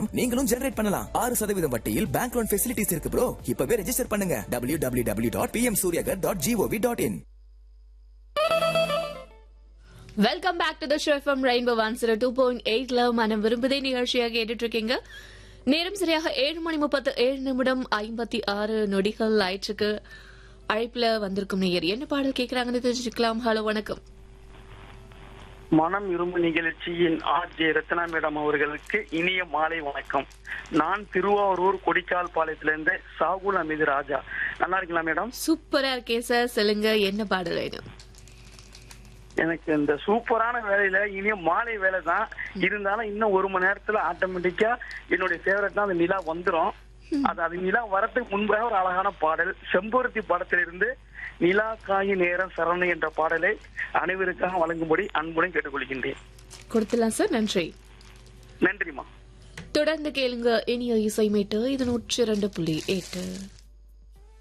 பணம் நீங்களும் ஜெனரேட் பண்ணலாம். 6% வட்டியில் பேங்க் லோன் ஃபெசிலிட்டிஸ் இருக்கு ப்ரோ. இப்பவே ரெஜிஸ்டர் பண்ணுங்க www.pmsuryagar.gov.in. Welcome back to the show from rainbow 102.8 ல மனம் விரும்புதே நிகழ்ச்சியாக கேட்டுட்டு இருக்கீங்க. நேரம் சரியாக 7:37:56 ஆயிற்றுக்கு. அழைப்புல வந்திருக்கும் நேயர் என்ன பாடல் கேட்கறாங்கன்னு தெரிஞ்சுக்கலாம். ஹலோ, வணக்கம். மனம் விரும்பு நிகழ்ச்சியின் ஆர்ஜே ரத்னா மேடம் அவர்களுக்கு இனிய மாலை வணக்கம். நான் திருவாரூர் கொடிக்கால் பாளையத்திலிருந்து சாகுல் அமீது ராஜா. நல்லா இருக்கீங்களா மேடம்? சூப்பரா இருக்கேன் சார். சொல்லுங்க, என்ன பாடல் வேணும்? எனக்கு இந்த சூப்பரான வேலையில இனிய மாலை வேலை தான் இருந்தாலும் இன்னும் 1 மணி நேரத்துல ஆட்டோமேட்டிக்கா என்னுடைய ஃபேவரட் தான் அந்த நிலா வந்துடும். அது நிலா வரதுக்கு முன்பாக ஒரு அழகான பாடல் செம்பருத்தி படத்திலிருந்து நிலா காய் நேரம் சரணை என்ற பாடலை அனைவருக்காக வழங்கும்படி அன்புடன் கேட்டுக்கொள்கின்றேன். கொடுத்துலாம் சார். நன்றி. நன்றிமா. தொடர்ந்து கேளுங்க இனிய இசை மீட்டு. இது 102.8.